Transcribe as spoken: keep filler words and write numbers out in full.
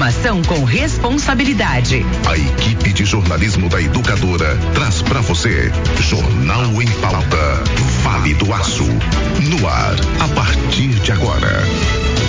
Informação com responsabilidade. A equipe de jornalismo da Educadora traz para você Jornal em Pauta.